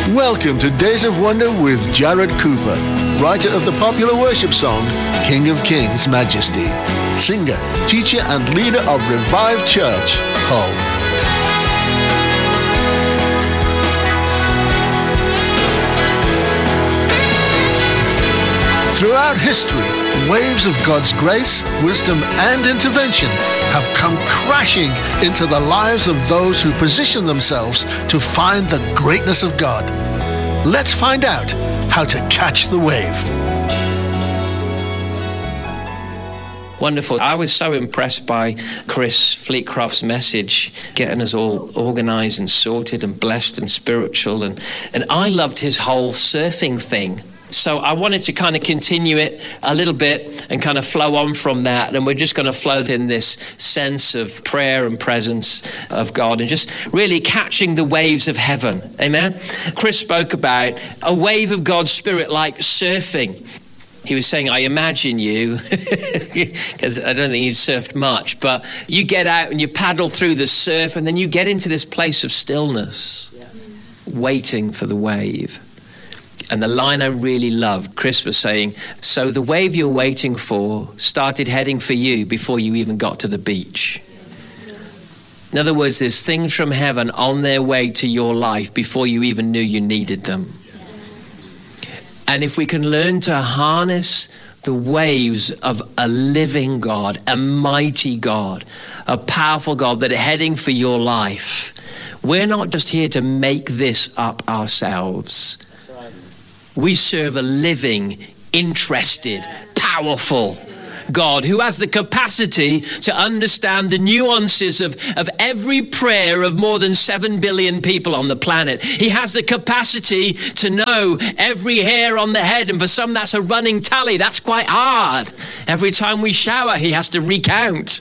Welcome to Days of Wonder with Jared Cooper, writer of the popular worship song, King of Kings, Majesty, singer, teacher, and leader of Revived Church, Hull. Throughout history, waves of God's grace, wisdom, and intervention have come crashing into the lives of those who position themselves to find the greatness of God. Let's find out how to catch the wave. Wonderful. I was so impressed by Chris Fleetcroft's message, getting us all organised and sorted and blessed and spiritual. And I loved his whole surfing thing. So I wanted to kind of continue it a little bit and kind of flow on from that. And we're just going to float in this sense of prayer and presence of God and just really catching the waves of heaven. Amen. Chris spoke about a wave of God's Spirit like surfing. He was saying, I imagine you, because I don't think you've surfed much, but you get out and you paddle through the surf and then you get into this place of stillness, waiting for the wave. And the line I really loved, Chris was saying, so the wave you're waiting for started heading for you before you even got to the beach. In other words, there's things from heaven on their way to your life before you even knew you needed them. And if we can learn to harness the waves of a living God, a mighty God, a powerful God that are heading for your life, we're not just here to make this up ourselves. We serve a living, interested, powerful God who has the capacity to understand the nuances of every prayer of more than 7 billion people on the planet. He has the capacity to know every hair on the head, and for some that's a running tally. That's quite hard. Every time we shower, he has to recount.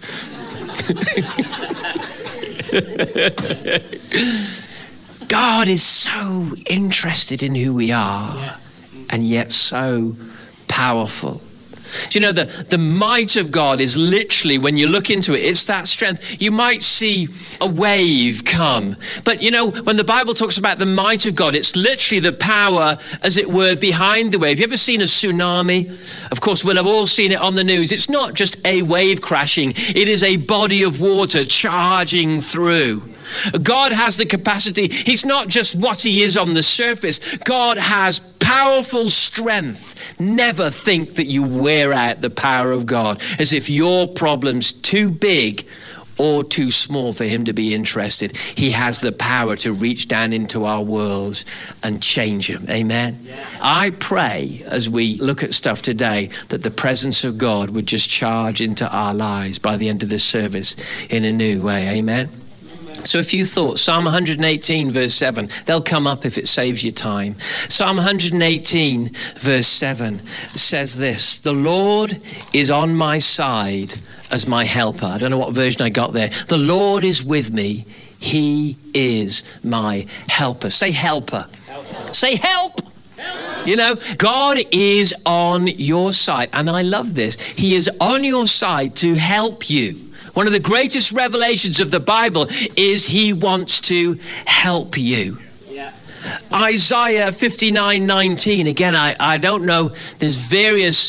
God is so interested in who we are. And yet so powerful. Do you know the might of God is literally, when you look into it, it's that strength. You might see a wave come. But you know, when the Bible talks about the might of God, it's literally the power, as it were, behind the wave. Have you ever seen a tsunami? Of course, we'll have all seen it on the news. It's not just a wave crashing. It is a body of water charging through. God has the capacity. He's not just what he is on the surface. God has powerful strength. Never think that you wear out the power of God as if your problem's too big or too small for him to be interested. He has the power to reach down into our worlds and change them. Amen. Yeah. I pray as we look at stuff today that the presence of God would just charge into our lives by the end of this service in a new way. Amen. So a few thoughts. Psalm 118 verse 7. They'll come up if it saves you time. Psalm 118 verse 7 says this: the Lord is on my side as my helper. I don't know what version I got there. The Lord is with me. He is my helper. Say helper. Helper. Say help. Help. You know, God is on your side. And I love this. He is on your side to help you. One of the greatest revelations of the Bible is he wants to help you. Yeah. Isaiah 59:19. Again, I don't know. There's various...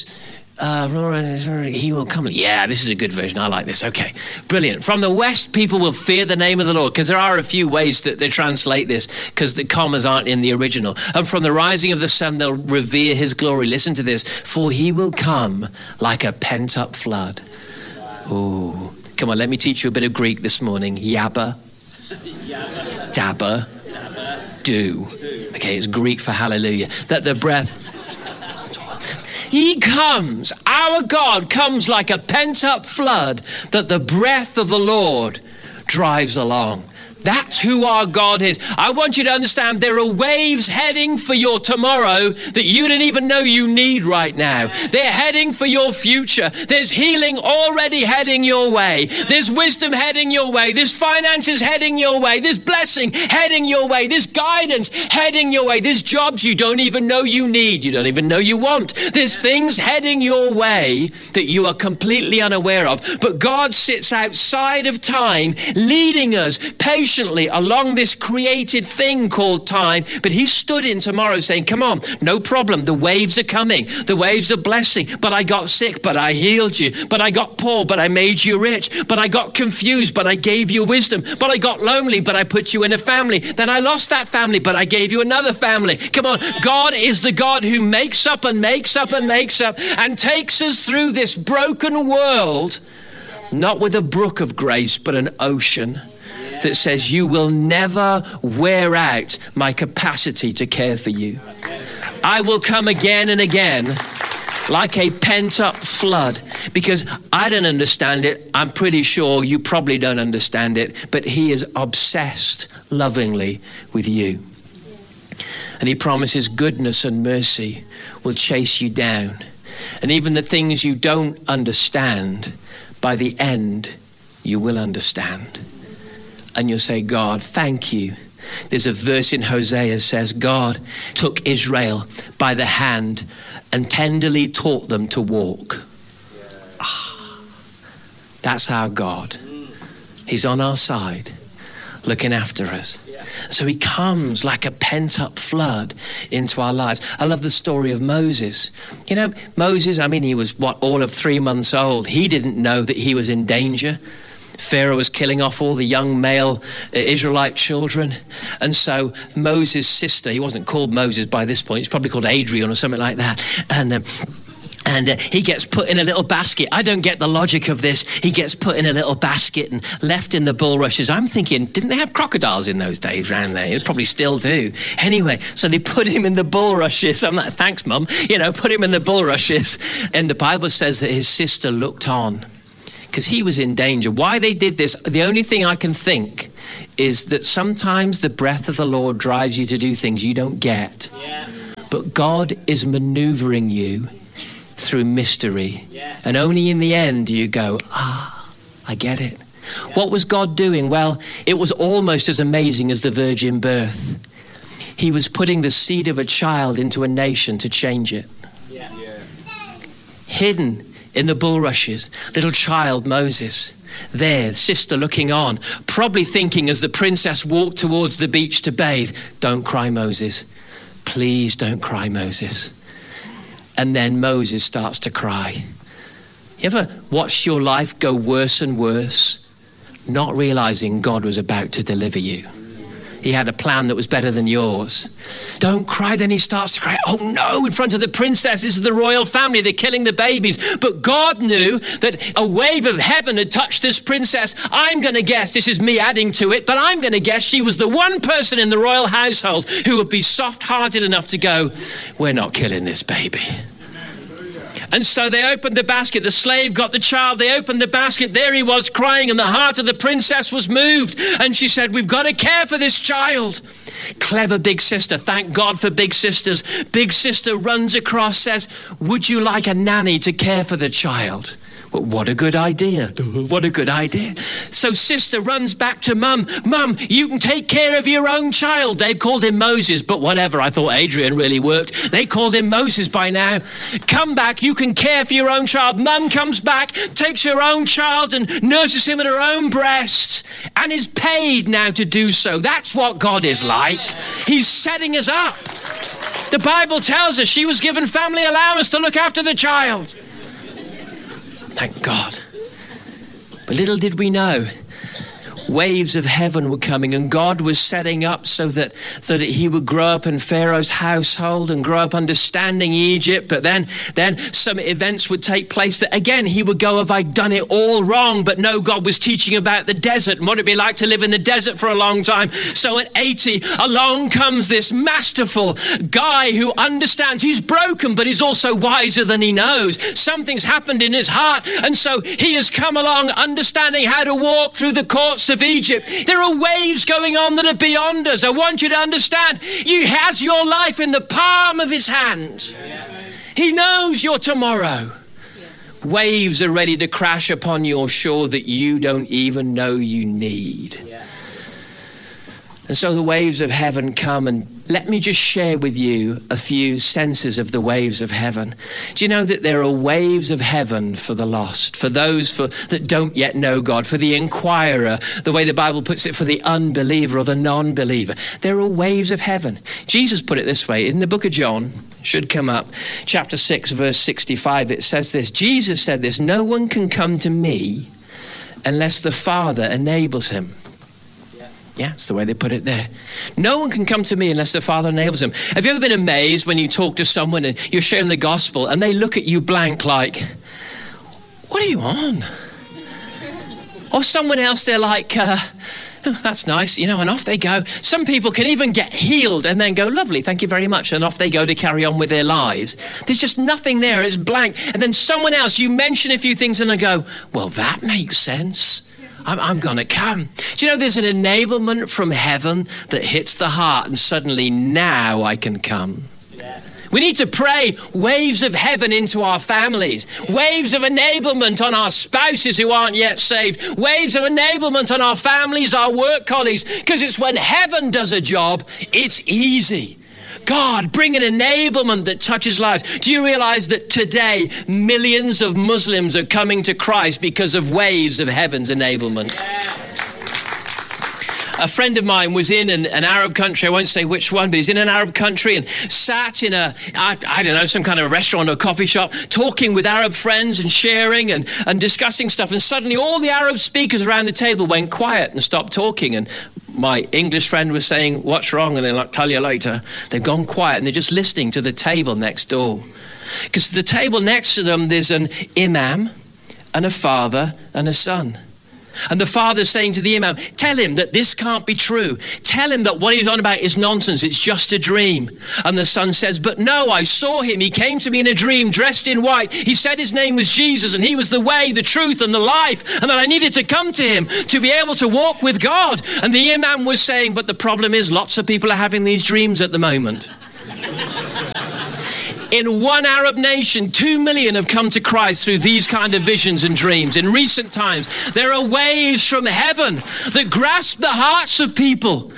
he will come. Yeah, this is a good version. I like this. Okay, brilliant. From the west, people will fear the name of the Lord, because there are a few ways that they translate this, because the commas aren't in the original. And from the rising of the sun, they'll revere his glory. Listen to this. For he will come like a pent-up flood. Oh, come on, let me teach you a bit of Greek this morning. Yabba, dabba, do. Okay, it's Greek for hallelujah. That the breath... He comes, our God comes like a pent-up flood that the breath of the Lord drives along. That's who our God is. I want you to understand there are waves heading for your tomorrow that you didn't even know you need right now. They're heading for your future. There's healing already heading your way. There's wisdom heading your way. There's finances heading your way. There's blessing heading your way. There's guidance heading your way. There's jobs you don't even know you need. You don't even know you want. There's things heading your way that you are completely unaware of. But God sits outside of time, leading us patiently patiently along this created thing called time, but he stood in tomorrow saying, come on, no problem. The waves are coming. The waves are blessing. But I got sick, but I healed you. But I got poor, but I made you rich. But I got confused, but I gave you wisdom. But I got lonely, but I put you in a family. Then I lost that family, but I gave you another family. Come on, God is the God who makes up and makes up and makes up and takes us through this broken world, not with a brook of grace, but an ocean that says you will never wear out my capacity to care for you. I will come again and again like a pent-up flood, because I don't understand it. I'm pretty sure you probably don't understand it, but he is obsessed lovingly with you. And he promises goodness and mercy will chase you down. And even the things you don't understand, by the end, you will understand. And you'll say, God, thank you. There's a verse in Hosea that says, God took Israel by the hand and tenderly taught them to walk. That's our God. He's on our side, looking after us. So he comes like a pent-up flood into our lives. I love the story of Moses. You know, Moses, he was, all of 3 months old. He didn't know that he was in danger. Pharaoh was killing off all the young male Israelite children. And so Moses' sister, he wasn't called Moses by this point, he's probably called Adrian or something like that. And he gets put in a little basket. I don't get the logic of this. He gets put in a little basket and left in the bulrushes. I'm thinking, didn't they have crocodiles in those days around there? They probably still do. Anyway, so they put him in the bulrushes. I'm like, thanks, Mum. Put him in the bulrushes. And the Bible says that his sister looked on because he was in danger. Why they did this, the only thing I can think is that sometimes the breath of the Lord drives you to do things you don't get. Yeah. But God is maneuvering you through mystery. Yeah. And only in the end do you go, I get it. Yeah. What was God doing? Well, it was almost as amazing as the virgin birth. He was putting the seed of a child into a nation to change it. Yeah. Yeah. Hidden in the bulrushes, little child Moses, there, sister looking on, probably thinking as the princess walked towards the beach to bathe, don't cry, Moses. Please don't cry, Moses. And then Moses starts to cry. You ever watched your life go worse and worse, not realizing God was about to deliver you? He had a plan that was better than yours. Don't cry. Then he starts to cry. Oh no, in front of the princess. This is the royal family. They're killing the babies. But God knew that a wave of heaven had touched this princess. I'm going to guess, this is me adding to it, but I'm going to guess she was the one person in the royal household who would be soft-hearted enough to go, we're not killing this baby. And so they opened the basket. The slave got the child. They opened the basket. There he was crying, and the heart of the princess was moved. And she said, we've got to care for this child. Clever big sister. Thank God for big sisters. Big sister runs across, says, would you like a nanny to care for the child? Well, what a good idea. What a good idea. So sister runs back to Mum. Mum, you can take care of your own child. They called him Moses, but whatever. I thought Adrian really worked. They called him Moses by now. Come back. You can care for your own child. Mum comes back, takes her own child and nurses him at her own breast and is paid now to do so. That's what God is like. He's setting us up. The Bible tells us she was given family allowance to look after the child. Thank God. But little did we know, waves of heaven were coming, and God was setting up so that he would grow up in Pharaoh's household and grow up understanding Egypt. But then some events would take place that again he would go, have I done it all wrong? But no, God was teaching about the desert and what it'd be like to live in the desert for a long time. So at 80, along comes this masterful guy who understands. He's broken, but he's also wiser than he knows. Something's happened in his heart, and so he has come along understanding how to walk through the courts of Egypt. There are waves going on that are beyond us. I want you to understand, he has your life in the palm of his hand. He knows your tomorrow. Waves are ready to crash upon your shore that you don't even know you need. And so the waves of heaven come, and let me just share with you a few senses of the waves of heaven. Do you know that there are waves of heaven for the lost, for those that don't yet know God, for the inquirer, the way the Bible puts it, for the unbeliever or the non-believer? There are waves of heaven. Jesus put it this way in the book of John, should come up, chapter 6, verse 65. It says this, Jesus said this, "No one can come to me unless the Father enables him." Yeah, that's the way they put it there. No one can come to me unless the Father enables them. Have you ever been amazed when you talk to someone and you're sharing the gospel and they look at you blank like, what are you on? Or someone else, they're like, oh, that's nice, and off they go. Some people can even get healed and then go, lovely, thank you very much. And off they go to carry on with their lives. There's just nothing there, it's blank. And then someone else, you mention a few things and they go, well, that makes sense. I'm going to come. Do you know there's an enablement from heaven that hits the heart and suddenly now I can come? Yes. We need to pray waves of heaven into our families, waves of enablement on our spouses who aren't yet saved, waves of enablement on our families, our work colleagues, because it's when heaven does a job, it's easy. God, bring an enablement that touches lives. Do you realize that today millions of Muslims are coming to Christ because of waves of heaven's enablement? A friend of mine was in an Arab country, I won't say which one, but he's in an Arab country and sat in some kind of restaurant or coffee shop, talking with Arab friends and sharing and discussing stuff. And suddenly all the Arab speakers around the table went quiet and stopped talking. And my English friend was saying, what's wrong? And they're like, tell you later. They've gone quiet and they're just listening to the table next door. Because the table next to them, there's an imam and a father and a son. And the father's saying to the imam, tell him that this can't be true. Tell him that what he's on about is nonsense. It's just a dream. And the son says, but no, I saw him. He came to me in a dream dressed in white. He said his name was Jesus and he was the way, the truth and the life. And that I needed to come to him to be able to walk with God. And the imam was saying, but the problem is lots of people are having these dreams at the moment. In one Arab nation, 2 million have come to Christ through these kind of visions and dreams. In recent times, there are waves from heaven that grasp the hearts of people